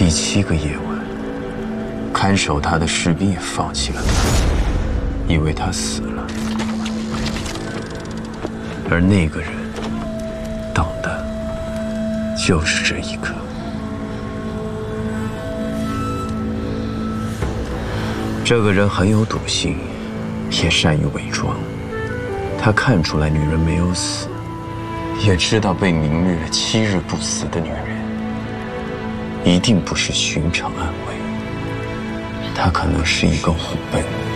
第7个夜晚，看守他的士兵也放弃了他，以为他死了。而那个人等的就是这一刻。这个人很有赌性，也善于伪装。他看出来女人没有死，也知道被凌虐7日不死的女人一定不是寻常安危，她可能是一个虎贲。